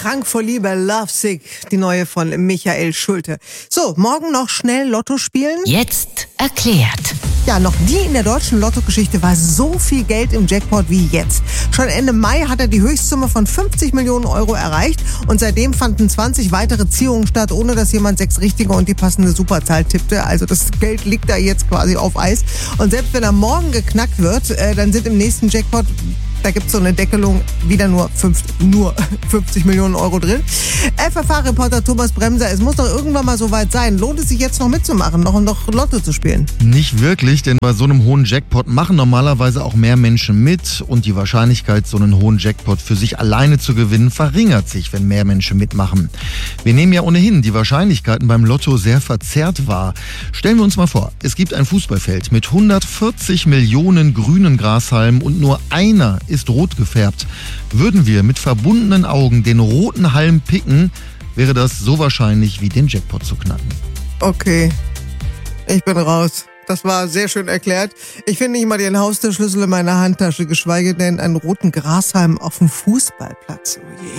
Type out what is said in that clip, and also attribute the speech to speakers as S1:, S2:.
S1: Krank vor Liebe, Lovesick, die neue von Michael Schulte. So, morgen noch schnell Lotto spielen.
S2: Jetzt erklärt.
S1: Ja, noch nie in der deutschen Lottogeschichte war so viel Geld im Jackpot wie jetzt. Schon Ende Mai hat er die Höchstsumme von 50 Millionen Euro erreicht und seitdem fanden 20 weitere Ziehungen statt, ohne dass jemand 6 richtige und die passende Superzahl tippte. Also das Geld liegt da jetzt quasi auf Eis. Und selbst wenn er morgen geknackt wird, dann sind im nächsten Jackpot, da gibt's so eine Deckelung, wieder nur 50 Millionen Euro drin. FFH-Reporter Thomas Bremser, es muss doch irgendwann mal so weit sein. Lohnt es sich jetzt noch mitzumachen, noch Lotto zu spielen?
S3: Nicht wirklich, denn bei so einem hohen Jackpot machen normalerweise auch mehr Menschen mit und die Wahrscheinlichkeit, so einen hohen Jackpot für sich alleine zu gewinnen, verringert sich, wenn mehr Menschen mitmachen. Wir nehmen ja ohnehin die Wahrscheinlichkeiten beim Lotto sehr verzerrt wahr. Stellen wir uns mal vor, es gibt ein Fußballfeld mit 140 Millionen grünen Grashalmen und nur einer ist rot gefärbt. Würden wir mit verbundenen Augen den roten Halm picken, wäre das so wahrscheinlich wie den Jackpot zu knacken.
S1: Okay, ich bin raus. Das war sehr schön erklärt. Ich finde nicht mal den Haustürschlüssel in meiner Handtasche, geschweige denn einen roten Grashalm auf dem Fußballplatz. Oh je.